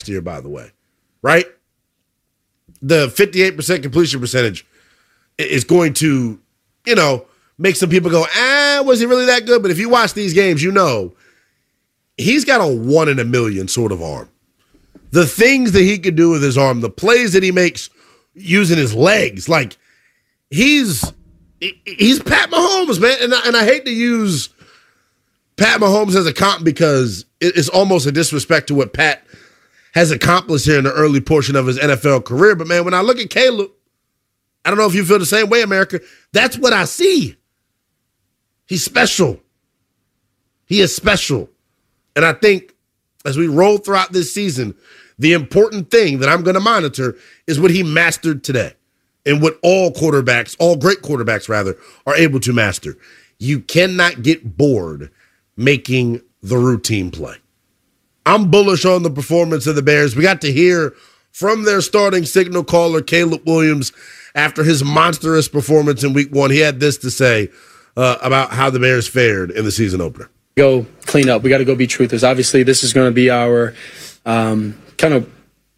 last year, by the way, right? The 58% completion percentage is going to, make some people go, was he really that good? But if you watch these games, he's got a 1 in a million sort of arm. The things that he can do with his arm, the plays that he makes using his legs, like he's Pat Mahomes, man. And I hate to use Pat Mahomes as a comp because it's almost a disrespect to what Pat has accomplished here in the early portion of his NFL career. But, man, when I look at Caleb, I don't know if you feel the same way, America. That's what I see. He's special. He is special. And I think as we roll throughout this season, the important thing that I'm going to monitor is what he mastered today and what all great quarterbacks rather, are able to master. You cannot get bored making the routine play. I'm bullish on the performance of the Bears. We got to hear from their starting signal caller, Caleb Williams, after his monstrous performance in week 1. He had this to say about how the Bears fared in the season opener. Go clean up. We got to go be truthers. Obviously, this is going to be our kind of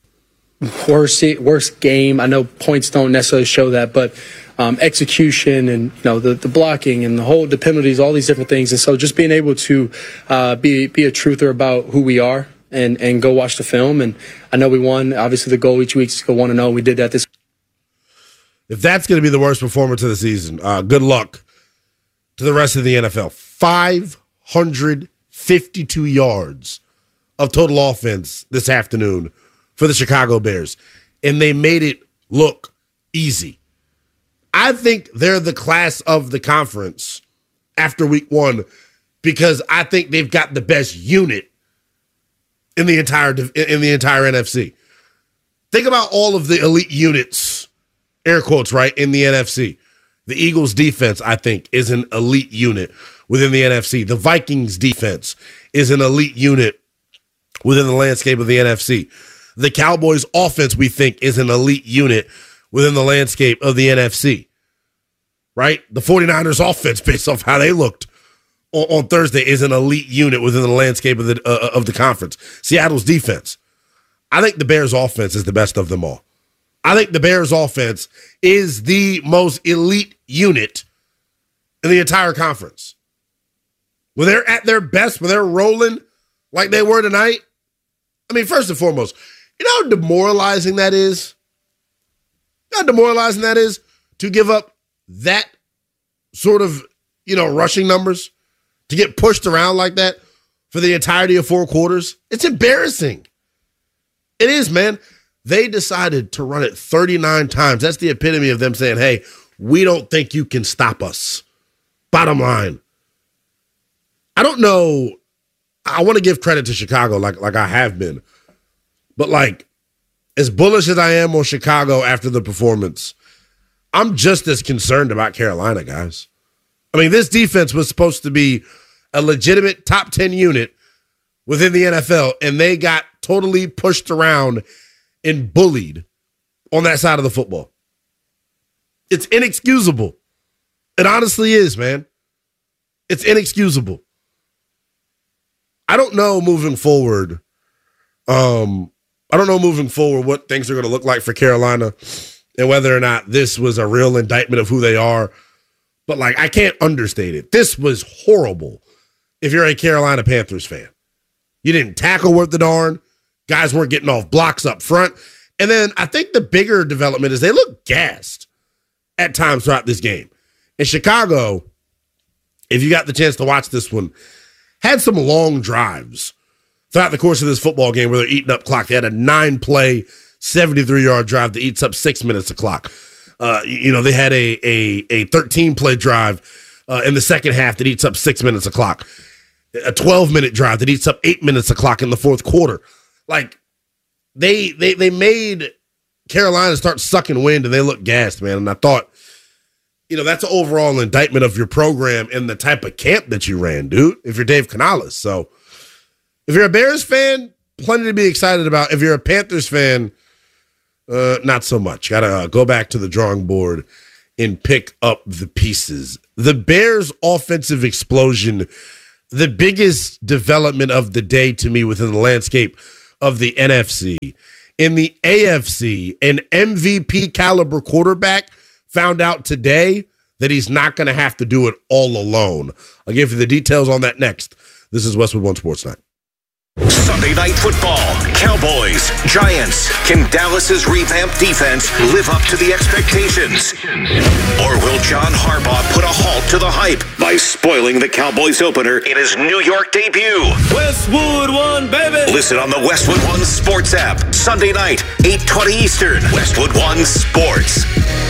worst game. I know points don't necessarily show that, but execution and the blocking and the penalties, all these different things. And so just being able to be a truther about who we are and go watch the film. And I know we won. Obviously, the goal each week is to go 1-0. We did that this. If that's going to be the worst performance of the season, good luck to the rest of the NFL. 552 yards of total offense this afternoon for the Chicago Bears, and they made it look easy. I think they're the class of the conference after week 1 because I think they've got the best unit in the entire NFC. Think about all of the elite units, air quotes, right, in the NFC. The Eagles' defense, I think, is an elite unit within the NFC. The Vikings' defense is an elite unit within the landscape of the NFC. The Cowboys' offense, we think, is an elite unit within the landscape of the NFC, right? The 49ers' offense, based off how they looked on Thursday, is an elite unit within the landscape of the conference. Seattle's defense. I think the Bears' offense is the best of them all. I think the Bears' offense is the most elite unit in the entire conference. When they're at their best, when they're rolling like they were tonight, I mean, first and foremost, you know how demoralizing that is? You know how demoralizing that is to give up that sort of, rushing numbers, to get pushed around like that for the entirety of 4 quarters? It's embarrassing. It is, man. They decided to run it 39 times. That's the epitome of them saying, hey, we don't think you can stop us. Bottom line. I don't know. I want to give credit to Chicago like I have been. But as bullish as I am on Chicago after the performance, I'm just as concerned about Carolina, guys. I mean, this defense was supposed to be a legitimate top 10 unit within the NFL, and they got totally pushed around and bullied on that side of the football. It's inexcusable. It honestly is, man. It's inexcusable. I don't know moving forward. What things are going to look like for Carolina and whether or not this was a real indictment of who they are. But I can't understate it. This was horrible if you're a Carolina Panthers fan. You didn't tackle worth the darn. Guys weren't getting off blocks up front. And then I think the bigger development is they look gassed at times throughout this game. In Chicago, if you got the chance to watch this one, had some long drives throughout the course of this football game where they're eating up clock. They had a 9-play, 73-yard drive that eats up 6 minutes of clock. They had a 13-play drive in the second half that eats up 6 minutes of clock. A 12-minute drive that eats up 8 minutes of clock in the fourth quarter. They made Carolina start sucking wind, and they looked gassed, man. And I thought, that's an overall indictment of your program and the type of camp that you ran, dude, if you're Dave Canales. So if you're a Bears fan, plenty to be excited about. If you're a Panthers fan, not so much. Got to go back to the drawing board and pick up the pieces. The Bears' offensive explosion, the biggest development of the day to me within the landscape of the NFC. In the AFC, an MVP caliber quarterback found out today that he's not going to have to do it all alone. I'll give you the details on that next. This is Westwood One Sports Night. Sunday Night Football, Cowboys, Giants. Can Dallas's revamped defense live up to the expectations? Or will John Harbaugh put a halt to the hype by spoiling the Cowboys opener in his New York debut? Westwood One, baby! Listen on the Westwood One Sports app, Sunday night, 8:20 Eastern. Westwood One Sports.